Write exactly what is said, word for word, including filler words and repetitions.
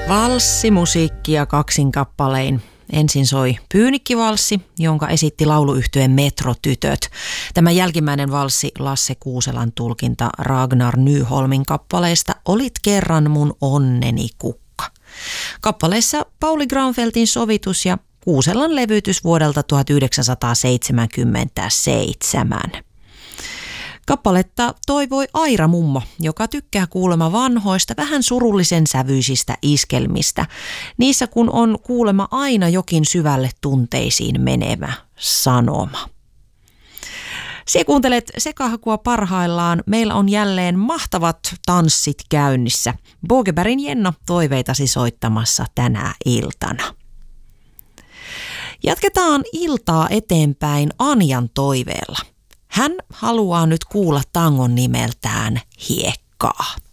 Valssimusiikkia kaksin kappalein. Ensin soi Pyynikkivalssi, jonka esitti lauluyhtyeen Metrotytöt. Tämä jälkimmäinen valssi, Lasse Kuuselan tulkinta Ragnar Nyholmin kappaleesta Olit kerran mun onneni kukka. Kappaleessa Pauli Granfeltin sovitus ja Kuuselan levytys vuodelta tuhatyhdeksänsataaseitsemänkymmentäseitsemän. Kappaletta toivoi Aira mummo, joka tykkää kuulemma vanhoista, vähän surullisen sävyisistä iskelmistä. Niissä kun on kuulemma aina jokin syvälle tunteisiin menevä sanoma. Sie kuuntelet Sekahakua parhaillaan. Meillä on jälleen mahtavat tanssit käynnissä. Bogebergin Jenno toiveitasi soittamassa tänä iltana. Jatketaan iltaa eteenpäin Anjan toiveella. Hän haluaa nyt kuulla tangon nimeltään Hiekkaa.